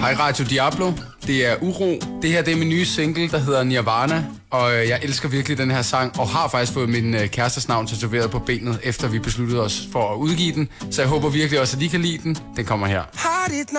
Hej Radio Diablo, det er Uro. Det her det er min nye single, der hedder Nirvana. Og jeg elsker virkelig den her sang, og har faktisk fået min kærestes navn tatoveret på benet, efter vi besluttede os for at udgive den. Så jeg håber virkelig også, at I kan lide den. Den kommer her.